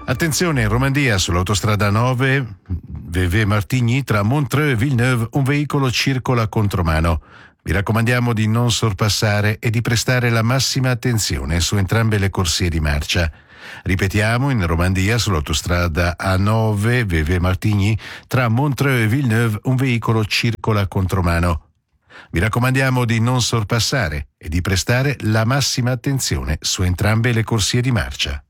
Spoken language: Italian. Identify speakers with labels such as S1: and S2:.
S1: Attenzione, in Romandia sull'autostrada 9 Vevey-Martigny tra Montreux e Villeneuve un veicolo circola a contromano. Vi raccomandiamo di non sorpassare e di prestare la massima attenzione su entrambe le corsie di marcia. Ripetiamo, in Romandia sull'autostrada A9 Vevey-Martigny tra Montreux e Villeneuve un veicolo circola a contromano. Vi raccomandiamo di non sorpassare e di prestare la massima attenzione su entrambe le corsie di marcia.